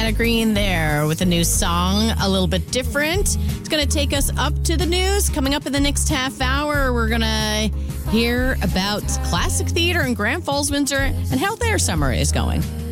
Hannah Green there with a new song, a little bit different. It's going to take us up to the news. Coming up in the next half hour, we're going to hear about classic theater in Grand Falls, Windsor, and how their summer is going.